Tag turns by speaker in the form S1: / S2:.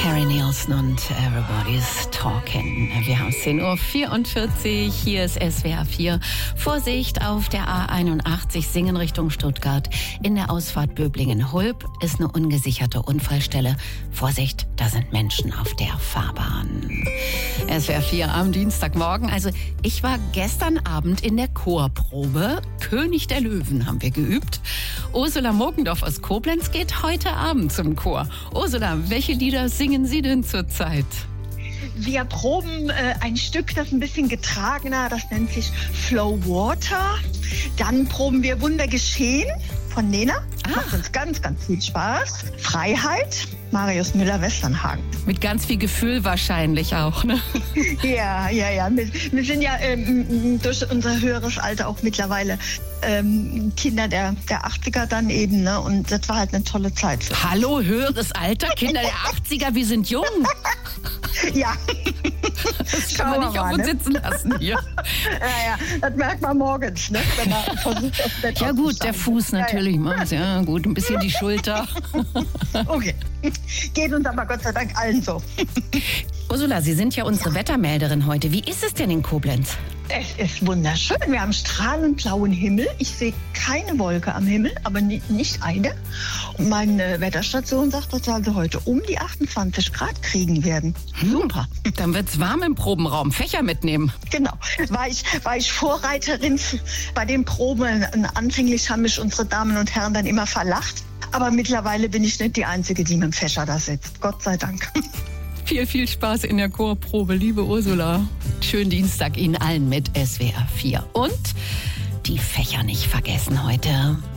S1: Harry Nilsson und Everybody's Talking. Wir haben 10:44 Uhr, hier ist SWR 4. Vorsicht auf der A81 Singen Richtung Stuttgart. In der Ausfahrt Böblingen-Hulb ist eine ungesicherte Unfallstelle. Vorsicht, da sind Menschen auf der Fahrbahn. SWR 4 am Dienstagmorgen. Also ich war gestern Abend in der Chorprobe. König der Löwen haben wir geübt. Ursula Mogendorf aus Koblenz geht heute Abend zum Chor. Ursula, welche Lieder singen Sie denn zurzeit?
S2: Wir proben ein Stück, das ein bisschen getragener, das nennt sich Flow Water. Dann proben wir Wunder geschehen von Nena. Macht uns ganz, ganz viel Spaß. Freiheit, Marius Müller-Westernhagen.
S1: Mit ganz viel Gefühl wahrscheinlich auch, ne?
S2: Ja. Wir sind ja durch unser höheres Alter auch mittlerweile Kinder der 80er dann eben, ne? Und das war halt eine tolle Zeit.
S1: Hallo, höheres Alter, Kinder der 80er, wir sind jung.
S2: Ja.
S1: Das kann man nicht auf uns sitzen lassen hier.
S2: Ja, das merkt man morgens, ne? Wenn man versucht, aufs Bett
S1: Ja gut, der Fuß natürlich. Ja gut, ein bisschen die Schulter.
S2: Okay, geht uns aber Gott sei Dank allen so.
S1: Ursula, Sie sind ja unsere Wettermelderin heute. Wie ist es denn in Koblenz?
S2: Es ist wunderschön. Wir haben strahlend blauen Himmel. Ich sehe keine Wolke am Himmel, aber nicht eine. Und meine Wetterstation sagt, dass wir also heute um die 28 Grad kriegen werden.
S1: Super. Dann wird's warm im Probenraum. Fächer mitnehmen.
S2: Genau. War ich Vorreiterin bei den Proben. Anfänglich haben mich unsere Damen und Herren dann immer verlacht. Aber mittlerweile bin ich nicht die Einzige, die mit dem Fächer da sitzt. Gott sei Dank.
S1: Viel Spaß in der Chorprobe, liebe Ursula. Schönen Dienstag Ihnen allen mit SWR 4. Und die Fächer nicht vergessen heute.